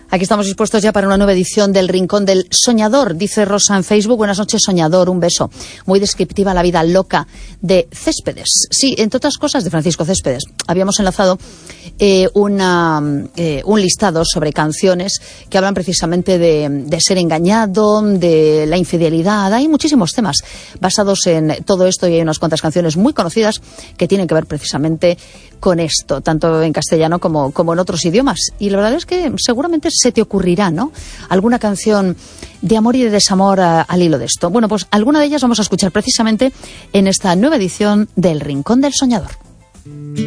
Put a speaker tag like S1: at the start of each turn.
S1: Aquí estamos dispuestos ya para una nueva edición del Rincón del Soñador, dice Rosa en Facebook. Buenas noches, soñador, un beso. Muy descriptiva la vida loca de Céspedes. Sí, entre otras cosas, de Francisco Céspedes. Habíamos enlazado un listado sobre canciones que hablan precisamente de ser engañado, de la infidelidad. Hay muchísimos temas basados en todo esto y hay unas cuantas canciones muy conocidas que tienen que ver precisamente con esto, tanto en castellano como en otros idiomas. Y la verdad es que seguramente se te ocurrirá, ¿no?, alguna canción de amor y de desamor al hilo de esto. Bueno, pues alguna de ellas vamos a escuchar precisamente en esta nueva edición del Rincón del Soñador.